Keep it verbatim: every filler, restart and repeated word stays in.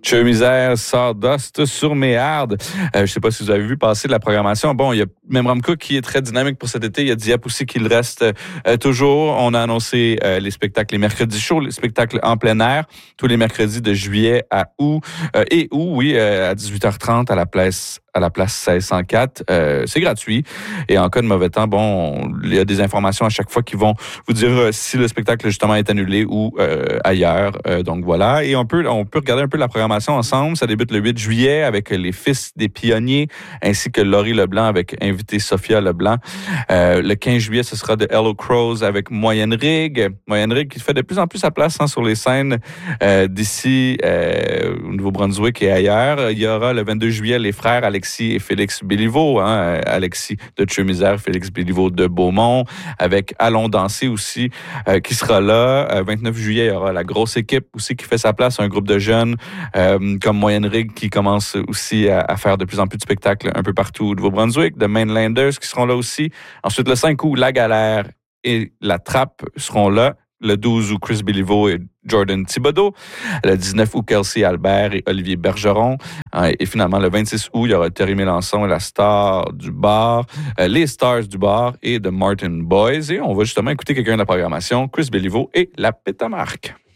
Che Misère, Sawdust sur Méarde. Euh, je ne sais pas si vous avez vu passer la programmation. Bon, il y a Memramcook qui est très dynamique pour cet été. Il y a Dieppe aussi qui le reste euh, toujours. On a annoncé euh, les spectacles, les mercredis chauds, les spectacles en plein air, tous les mercredis de juillet à août. Euh, et août, oui, euh, à dix-huit heures trente à la place à la place seize cent quatre. Euh, c'est gratuit. Et en cas de mauvais temps, bon, il y a des informations à chaque fois qui vont vous dire euh, si le spectacle justement est annulé ou euh, ailleurs. Euh, donc voilà. Et on peut, on peut regarder un peu la programmation ensemble. Ça débute le huit juillet avec les Fils des Pionniers ainsi que Laurie Leblanc avec invité Sophia Leblanc. Euh, le quinze juillet, ce sera de Hello Crows avec Moyenne Rig. Moyenne Rig qui fait de plus en plus sa place hein, sur les scènes euh, d'ici euh, au Nouveau-Brunswick et ailleurs. Il y aura le vingt-deux juillet les frères Alexis et Félix Béliveau, hein, Alexis de Che Misère, Félix Béliveau de Beaumont, avec Allons danser aussi, euh, qui sera là. Euh, vingt-neuf juillet, il y aura la grosse équipe aussi qui fait sa place, un groupe de jeunes euh, comme Moyenne Rig qui commence aussi à, à faire de plus en plus de spectacles un peu partout au Nouveau-Brunswick, de Mainlanders qui seront là aussi. Ensuite, le cinq août, La Galère et La Trappe seront là. Le douze août, Chris Béliveau et Jordan Thibodeau. Le dix-neuf août, Kelsey Albert et Olivier Bergeron. Et finalement, le vingt-six août, il y aura Terry Mélenchon et la star du bar, les Stars du bar et The Martin Boys. Et on va justement écouter quelqu'un de la programmation, Chris Béliveau et la Pétamarque.